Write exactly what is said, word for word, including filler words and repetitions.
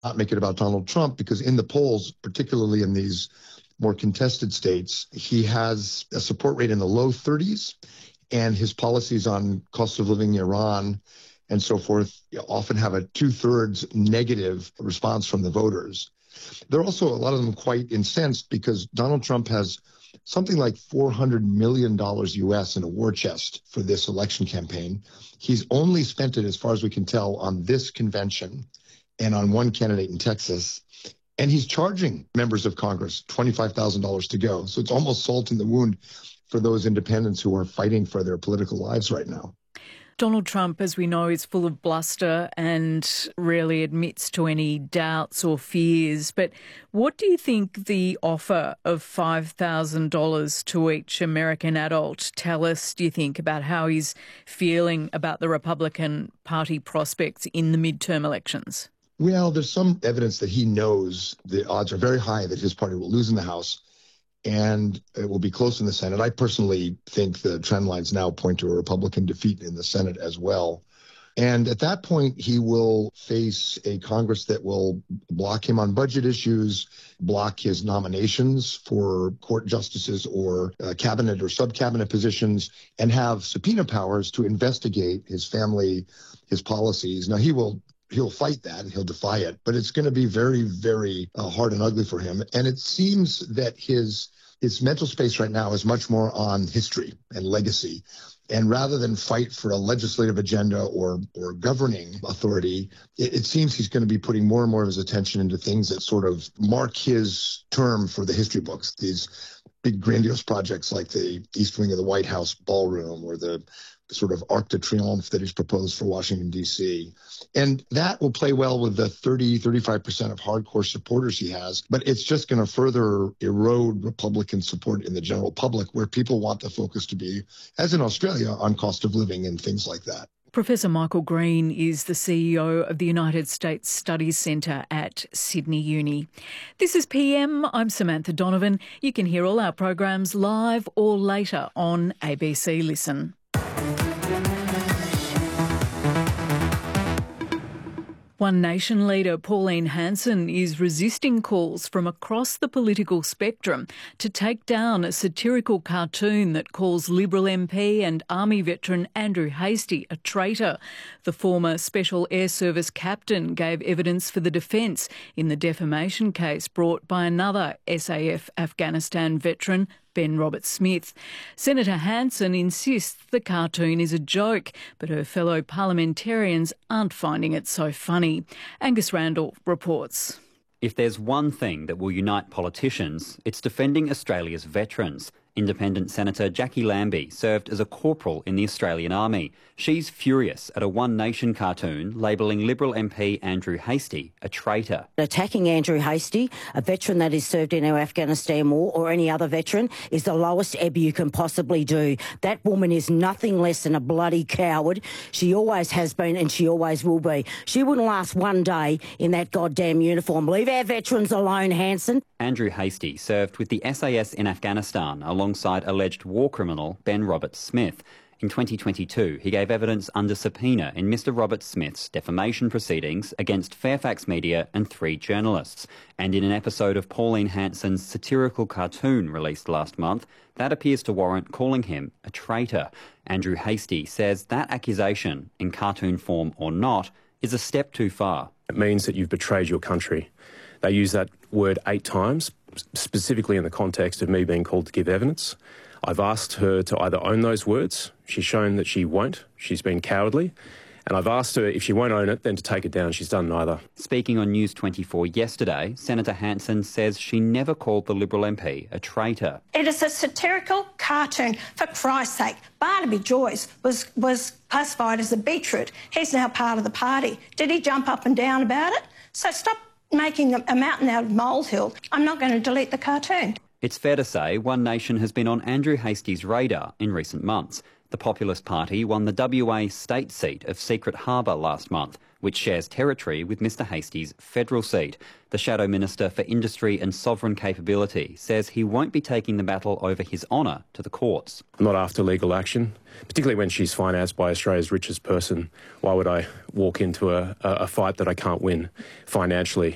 not make it about Donald Trump, because in the polls, particularly in these more contested states, he has a support rate in the low thirties, and his policies on cost of living in Iran and so forth often have a two-thirds negative response from the voters. They're also, a lot of them, quite incensed because Donald Trump has something like four hundred million dollars U S in a war chest for this election campaign. He's only spent it, as far as we can tell, on this convention and on one candidate in Texas. And he's charging members of Congress twenty-five thousand dollars to go. So it's almost salt in the wound for those independents who are fighting for their political lives right now. Donald Trump, as we know, is full of bluster and rarely admits to any doubts or fears. But what do you think the offer of five thousand dollars to each American adult tell us, do you think, about how he's feeling about the Republican Party prospects in the midterm elections? Well, there's some evidence that he knows the odds are very high that his party will lose in the House and it will be close in the Senate. I personally think the trend lines now point to a Republican defeat in the Senate as well. And at that point, he will face a Congress that will block him on budget issues, block his nominations for court justices or uh, cabinet or sub-cabinet positions, and have subpoena powers to investigate his family, his policies. Now, he will He'll fight that and he'll defy it, but it's going to be very, very uh, hard and ugly for him. And it seems that his his mental space right now is much more on history and legacy. And rather than fight for a legislative agenda or or governing authority, it, it seems he's going to be putting more and more of his attention into things that sort of mark his term for the history books. These big grandiose projects like the East Wing of the White House ballroom or the sort of Arc de Triomphe that he's proposed for Washington, D C. And that will play well with the thirty, thirty-five percent of hardcore supporters he has. But it's just going to further erode Republican support in the general public, where people want the focus to be, as in Australia, on cost of living and things like that. Professor Michael Green is the C E O of the United States Studies Centre at Sydney Uni. This is P M. I'm Samantha Donovan. You can hear all our programs live or later on A B C Listen. One Nation leader Pauline Hanson is resisting calls from across the political spectrum to take down a satirical cartoon that calls Liberal M P and Army veteran Andrew Hastie a traitor. The former Special Air Service captain gave evidence for the defence in the defamation case brought by another S A F Afghanistan veteran, Ben Roberts-Smith. Senator Hanson insists the cartoon is a joke, but her fellow parliamentarians aren't finding it so funny. Angus Randall reports. If there's one thing that will unite politicians, it's defending Australia's veterans. Independent Senator Jackie Lambie served as a corporal in the Australian Army. She's furious at a One Nation cartoon labelling Liberal M P Andrew Hastie a traitor. Attacking Andrew Hastie, a veteran that has served in our Afghanistan war, or any other veteran, is the lowest ebb you can possibly do. That woman is nothing less than a bloody coward. She always has been and she always will be. She wouldn't last one day in that goddamn uniform. Leave our veterans alone, Hanson. Andrew Hastie served with the S A S in Afghanistan alongside alleged war criminal Ben Roberts-Smith. In twenty twenty-two, he gave evidence under subpoena in Mr Roberts-Smith's defamation proceedings against Fairfax Media and three journalists. And in an episode of Pauline Hanson's satirical cartoon released last month, that appears to warrant calling him a traitor. Andrew Hastie says that accusation, in cartoon form or not, is a step too far. It means that you've betrayed your country. They use that word eight times, specifically in the context of me being called to give evidence. I've asked her to either own those words. She's shown that she won't. She's been cowardly. And I've asked her, if she won't own it, then to take it down. She's done neither. Speaking on News twenty-four yesterday, Senator Hanson says she never called the Liberal M P a traitor. It is a satirical cartoon, for Christ's sake. Barnaby Joyce was, was classified as a beetroot. He's now part of the party. Did he jump up and down about it? So stop making a mountain out of molehill. I'm not going to delete the cartoon. It's fair to say One Nation has been on Andrew Hastie's radar in recent months. The Populist Party won the W A state seat of Secret Harbour last month, which shares territory with Mr Hastie's federal seat. The Shadow Minister for Industry and Sovereign Capability says he won't be taking the battle over his honour to the courts. I'm not after legal action, particularly when she's financed by Australia's richest person. Why would I walk into a, a fight that I can't win financially?